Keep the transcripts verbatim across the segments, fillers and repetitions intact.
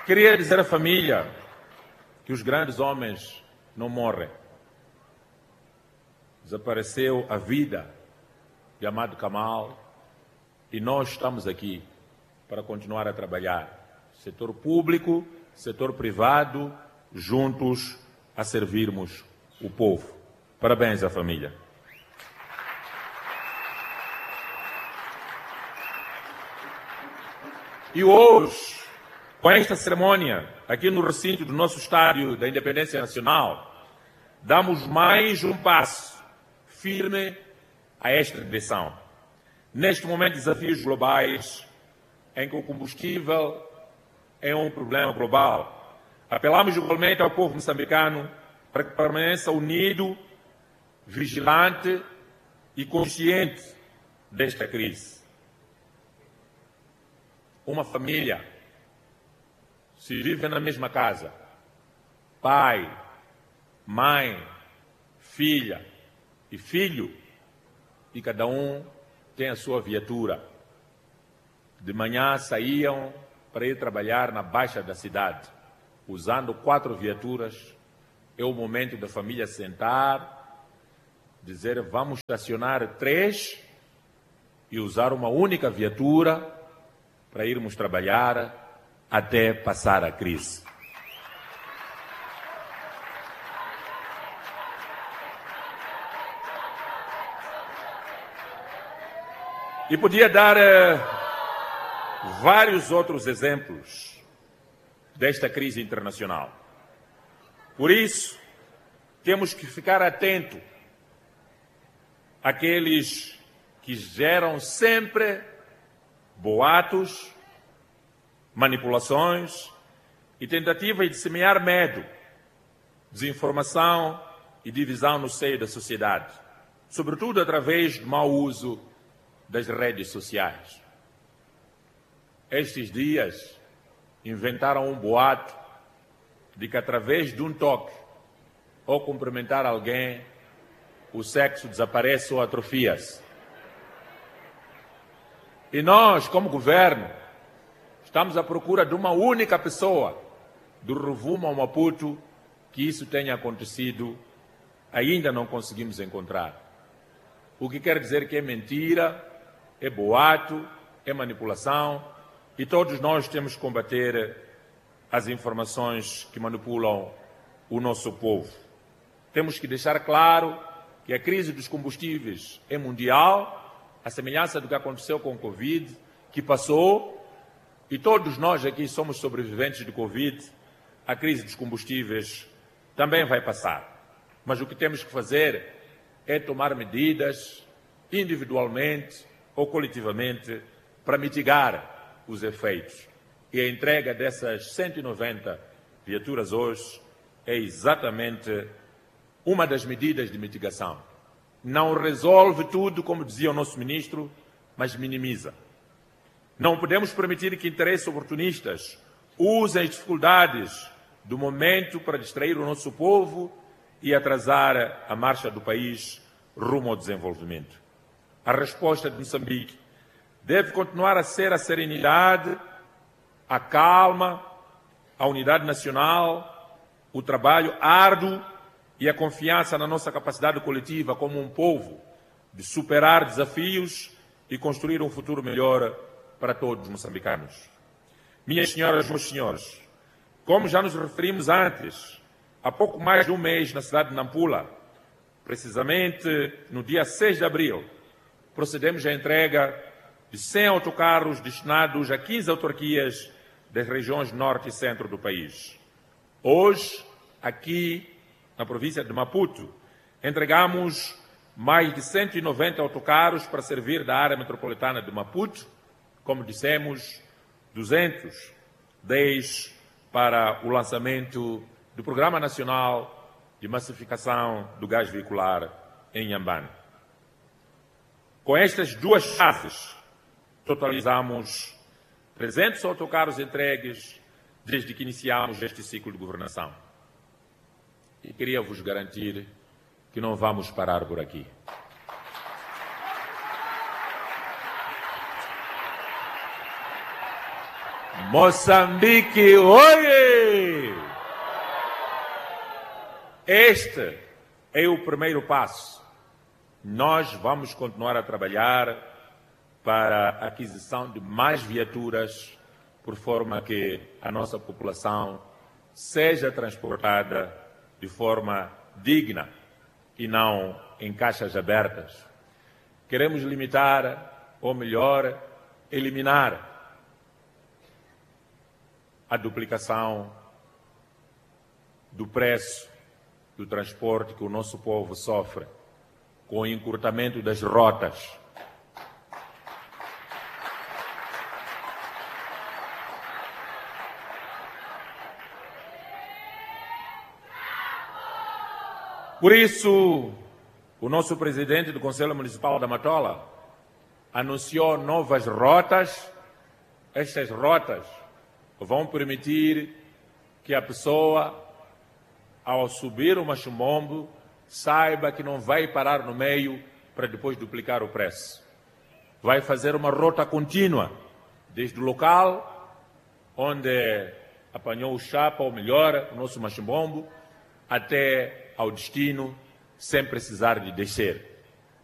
Queria dizer à família que os grandes homens não morrem. Desapareceu a vida de Amado Kamal e nós estamos aqui para continuar a trabalhar. Setor público, setor privado, juntos a servirmos o povo. Parabéns à família. E hoje, com esta cerimônia, aqui no recinto do nosso Estádio da Independência Nacional, damos mais um passo firme a esta direção. Neste momento de desafios globais, em que o combustível é um problema global, apelamos igualmente ao povo moçambicano para que permaneça unido, vigilante e consciente desta crise. Uma família, se vive na mesma casa, pai, mãe, filha e filho, e cada um tem a sua viatura. De manhã saíam para ir trabalhar na baixa da cidade, usando quatro viaturas. É o momento da família sentar, dizer vamos estacionar três e usar uma única viatura para irmos trabalhar até passar a crise. E podia dar eh, vários outros exemplos desta crise internacional. Por isso, temos que ficar atentos àqueles que geram sempre boatos, manipulações e tentativas de semear medo, desinformação e divisão no seio da sociedade, sobretudo através do mau uso das redes sociais. Estes dias inventaram um boato de que através de um toque ou cumprimentar alguém, o sexo desaparece ou atrofia-se. E nós, como governo, estamos à procura de uma única pessoa, do Rovuma ao Maputo, que isso tenha acontecido, ainda não conseguimos encontrar. O que quer dizer que é mentira, é boato, é manipulação, e todos nós temos que combater as informações que manipulam o nosso povo. Temos que deixar claro que a crise dos combustíveis é mundial, a semelhança do que aconteceu com o Covid, que passou, e todos nós aqui somos sobreviventes de Covid, a crise dos combustíveis também vai passar. Mas o que temos que fazer é tomar medidas individualmente ou coletivamente para mitigar os efeitos. E a entrega dessas cento e noventa viaturas hoje é exatamente uma das medidas de mitigação. Não resolve tudo, como dizia o nosso ministro, mas minimiza. Não podemos permitir que interesses oportunistas usem as dificuldades do momento para distrair o nosso povo e atrasar a marcha do país rumo ao desenvolvimento. A resposta de Moçambique deve continuar a ser a serenidade, a calma, a unidade nacional, o trabalho árduo e a confiança na nossa capacidade coletiva como um povo de superar desafios e construir um futuro melhor para todos os moçambicanos. Minhas senhoras, meus senhores, como já nos referimos antes, há pouco mais de um mês na cidade de Nampula, precisamente no dia seis de abril, procedemos à entrega de cem autocarros destinados a quinze autarquias das regiões norte e centro do país. Hoje, aqui na província de Maputo, entregamos mais de cento e noventa autocarros para servir da área metropolitana de Maputo, como dissemos, duzentos, dez para o lançamento do Programa Nacional de Massificação do Gás Veicular em Inhambane. Com estas duas chaves, totalizamos trezentos autocarros entregues desde que iniciamos este ciclo de governação. E queria vos garantir que não vamos parar por aqui. Moçambique, oie! Este é o primeiro passo. Nós vamos continuar a trabalhar para a aquisição de mais viaturas, por forma que a nossa população seja transportada de forma digna e não em caixas abertas. Queremos limitar, ou melhor, eliminar a duplicação do preço do transporte que o nosso povo sofre, com o encurtamento das rotas. Por isso, o nosso presidente do Conselho Municipal da Matola anunciou novas rotas. Estas rotas vão permitir que a pessoa, ao subir o Machimbombo, saiba que não vai parar no meio para depois duplicar o preço. Vai fazer uma rota contínua, desde o local onde apanhou o chapa, ou melhor, o nosso Machimbombo, até ao destino, sem precisar de descer.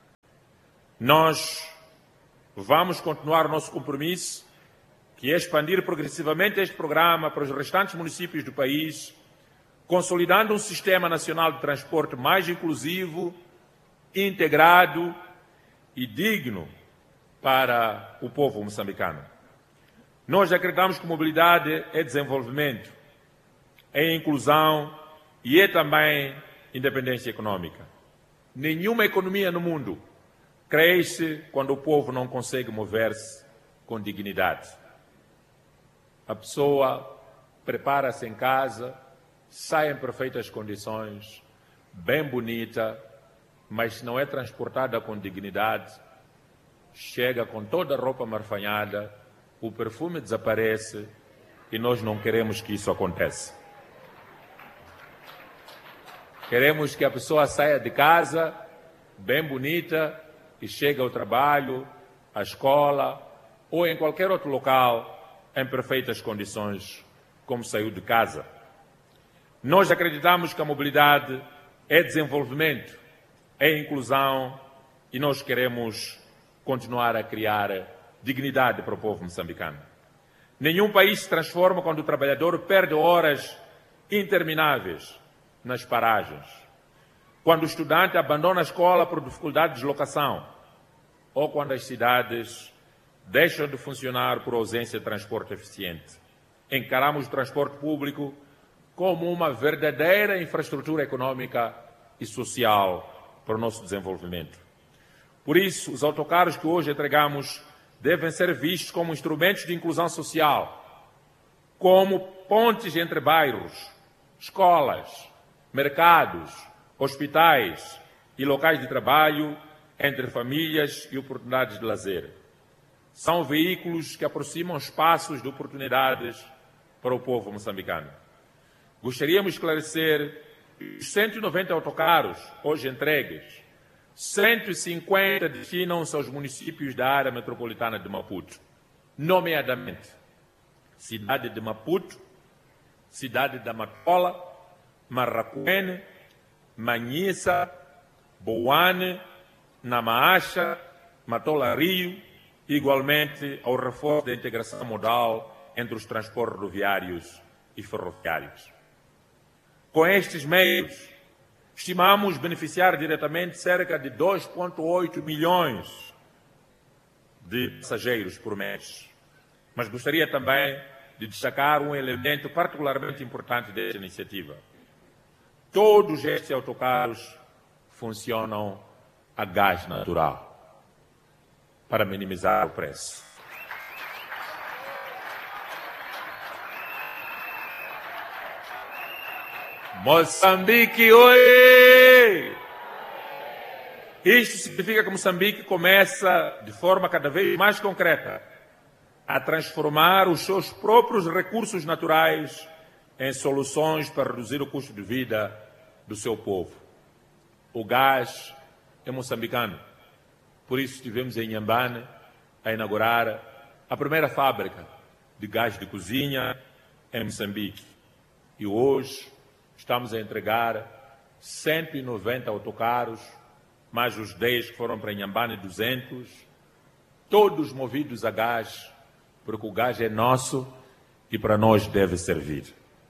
Nós vamos continuar o nosso compromisso, que é expandir progressivamente este programa para os restantes municípios do país, consolidando um sistema nacional de transporte mais inclusivo, integrado e digno para o povo moçambicano. Nós acreditamos que mobilidade é desenvolvimento, é inclusão e é também independência econômica. Nenhuma economia no mundo cresce quando o povo não consegue mover-se com dignidade. A pessoa prepara-se em casa, sai em perfeitas condições, bem bonita, mas se não é transportada com dignidade, chega com toda a roupa marfanhada, o perfume desaparece e nós não queremos que isso aconteça. Queremos que a pessoa saia de casa bem bonita e chegue ao trabalho, à escola ou em qualquer outro local em perfeitas condições, como saiu de casa. Nós acreditamos que a mobilidade é desenvolvimento, é inclusão e nós queremos continuar a criar dignidade para o povo moçambicano. Nenhum país se transforma quando o trabalhador perde horas intermináveis nas paragens, quando o estudante abandona a escola por dificuldade de deslocação ou quando as cidades deixam de funcionar por ausência de transporte eficiente. Encaramos o transporte público como uma verdadeira infraestrutura econômica e social para o nosso desenvolvimento. Por isso, os autocarros que hoje entregamos devem ser vistos como instrumentos de inclusão social, como pontes entre bairros, escolas, mercados, hospitais e locais de trabalho, entre famílias e oportunidades de lazer. São veículos que aproximam espaços de oportunidades para o povo moçambicano. Gostaríamos de esclarecer que os cento e noventa autocarros hoje entregues, cento e cinquenta destinam-se aos municípios da área metropolitana de Maputo, nomeadamente cidade de Maputo, cidade da Matola, Marracuene, Manhissa, Boane, Namaacha, Matola Rio, igualmente ao reforço da integração modal entre os transportes rodoviários e ferroviários. Com estes meios, estimamos beneficiar diretamente cerca de dois vírgula oito milhões de passageiros por mês. Mas gostaria também de destacar um elemento particularmente importante desta iniciativa. Todos estes autocarros funcionam a gás natural, para minimizar o preço. Moçambique, oi! Isto significa que Moçambique começa, de forma cada vez mais concreta, a transformar os seus próprios recursos naturais em soluções para reduzir o custo de vida do seu povo. O gás é moçambicano. Por isso estivemos em Inhambane a inaugurar a primeira fábrica de gás de cozinha em Moçambique. E hoje estamos a entregar cento e noventa autocarros, mais os dez que foram para Inhambane, duzentos, todos movidos a gás, porque o gás é nosso e para nós deve servir.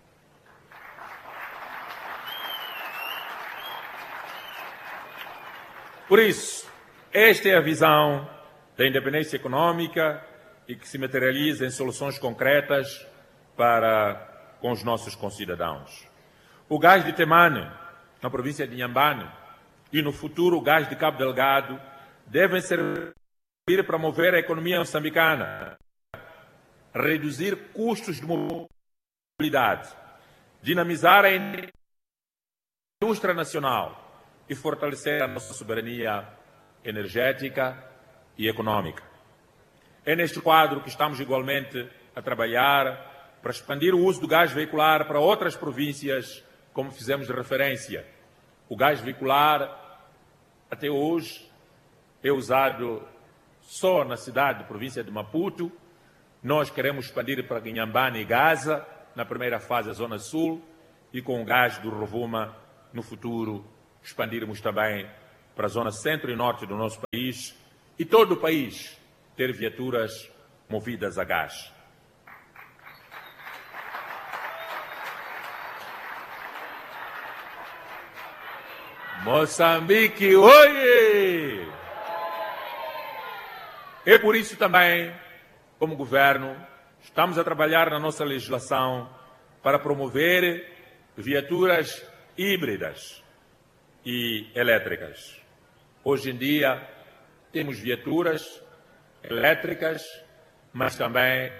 Por isso, esta é a visão da independência econômica e que se materializa em soluções concretas para com os nossos concidadãos. O gás de Temane, na província de Inhambane, e no futuro o gás de Cabo Delgado devem servir para mover a economia moçambicana, reduzir custos de mobilidade, dinamizar a indústria nacional e fortalecer a nossa soberania energética e econômica. É neste quadro que estamos igualmente a trabalhar para expandir o uso do gás veicular para outras províncias, como fizemos de referência. O gás veicular, até hoje, é usado só na cidade da província de Maputo. Nós queremos expandir para Inhambane e Gaza, na primeira fase a Zona Sul, e com o gás do Rovuma, no futuro, expandirmos também para a Zona Centro e Norte do nosso país e todo o país ter viaturas movidas a gás. Moçambique, oie! É por isso também, como governo, estamos a trabalhar na nossa legislação para promover viaturas híbridas e elétricas. Hoje em dia, temos viaturas elétricas, mas também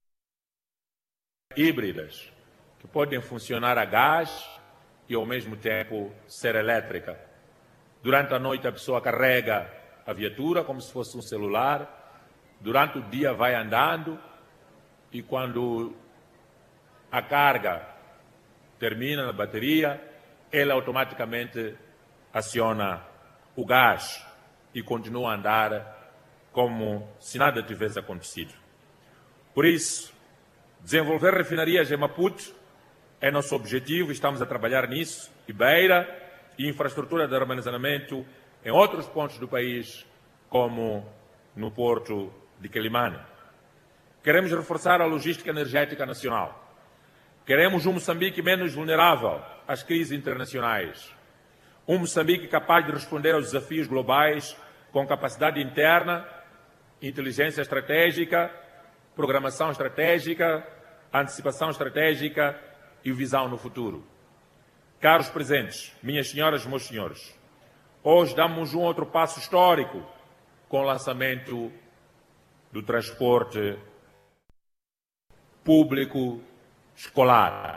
híbridas, que podem funcionar a gás e, ao mesmo tempo, ser elétrica. Durante a noite, a pessoa carrega a viatura como se fosse um celular. Durante o dia, vai andando e, quando a carga termina na bateria, ela automaticamente aciona o gás e continua a andar como se nada tivesse acontecido. Por isso, desenvolver refinarias em Maputo é nosso objetivo, estamos a trabalhar nisso, e Beira, e infraestrutura de armazenamento em outros pontos do país, como no porto de Quelimane. Queremos reforçar a logística energética nacional. Queremos um Moçambique menos vulnerável às crises internacionais. Um Moçambique capaz de responder aos desafios globais com capacidade interna, inteligência estratégica, programação estratégica, antecipação estratégica e visão no futuro. Caros presentes, minhas senhoras e meus senhores, hoje damos um outro passo histórico com o lançamento do transporte público escolar.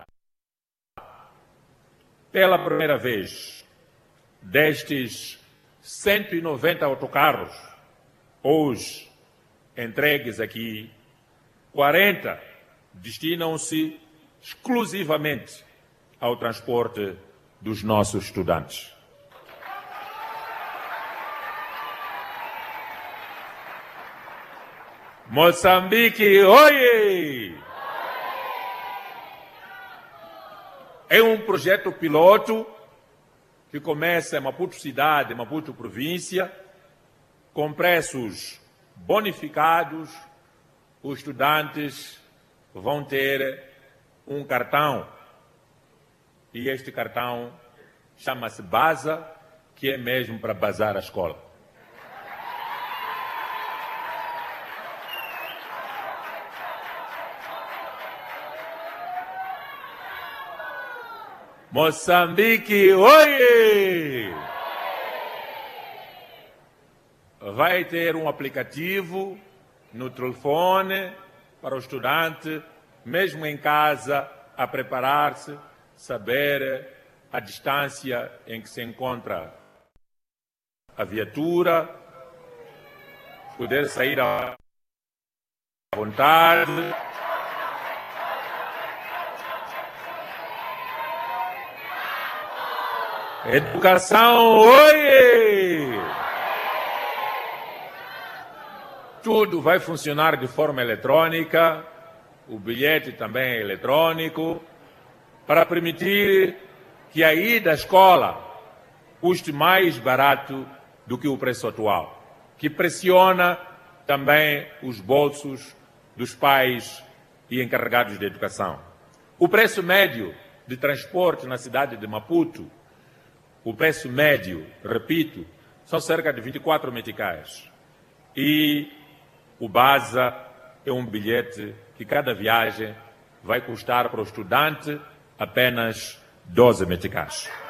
Pela primeira vez, destes cento e noventa autocarros, hoje entregues aqui, quarenta destinam-se exclusivamente ao transporte dos nossos estudantes. Moçambique, oie! É um projeto piloto que começa em Maputo cidade, Maputo província, com preços bonificados. Os estudantes vão ter um cartão, e este cartão chama-se Baza, que é mesmo para bazar a escola. Moçambique, oie! Vai ter um aplicativo no telefone para o estudante, mesmo em casa, a preparar-se, saber a distância em que se encontra a viatura, poder sair à vontade. Educação, oie! Tudo vai funcionar de forma eletrônica, o bilhete também eletrônico, para permitir que a ida à escola custe mais barato do que o preço atual, que pressiona também os bolsos dos pais e encarregados de educação. O preço médio de transporte na cidade de Maputo, o preço médio, repito, são cerca de vinte e quatro meticais. E o BASA é um bilhete que cada viagem vai custar para o estudante apenas doze meticais.